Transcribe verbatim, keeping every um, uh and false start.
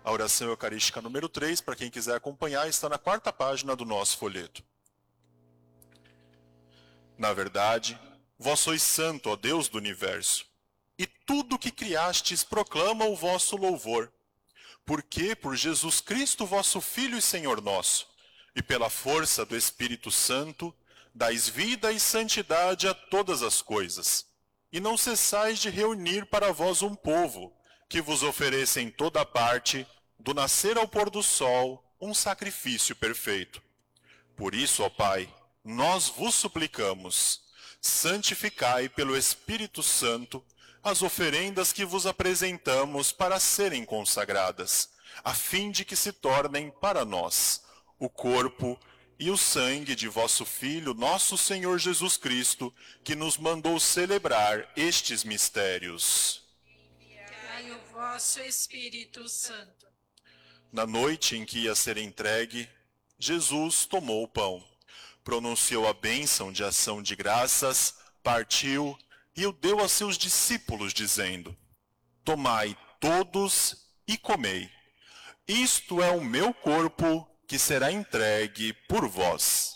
A oração eucarística número três, para quem quiser acompanhar, está na quarta página do nosso folheto. Na verdade, vós sois santo, ó Deus do universo, e tudo que criastes proclama o vosso louvor. Porque por Jesus Cristo, vosso Filho e Senhor nosso, e pela força do Espírito Santo, dais vida e santidade a todas as coisas, e não cessais de reunir para vós um povo, que vos ofereça em toda parte, do nascer ao pôr do sol, um sacrifício perfeito. Por isso, ó Pai, nós vos suplicamos, santificai pelo Espírito Santo as oferendas que vos apresentamos para serem consagradas, a fim de que se tornem para nós o corpo e o sangue de vosso Filho, nosso Senhor Jesus Cristo, que nos mandou celebrar estes mistérios. Enviai o vosso Espírito Santo. Na noite em que ia ser entregue, Jesus tomou o pão, pronunciou a bênção de ação de graças, partiu e o deu a seus discípulos, dizendo: tomai todos e comei. Isto é o meu corpo, que será entregue por vós.